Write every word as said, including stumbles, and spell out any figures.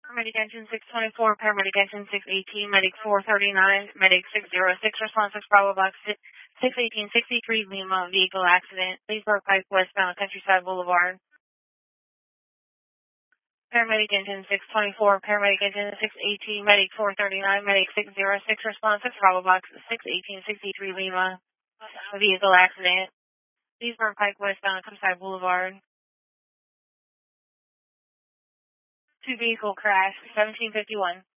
Paramedic engine six twenty-four, paramedic engine six eighteen, medic four thirty-nine, medic six oh six, response six Bravo box six eighteen sixty-three Lima, vehicle accident, Leesburg Pike westbound Countryside Boulevard. Paramedic engine six twenty-four, paramedic engine six eighteen, medic four thirty-nine, medic six oh six, response six Bravo box six eighteen sixty-three Lima, vehicle accident, Leesburg Pike westbound Countryside Boulevard. Two vehicle crash, seventeen fifty-one.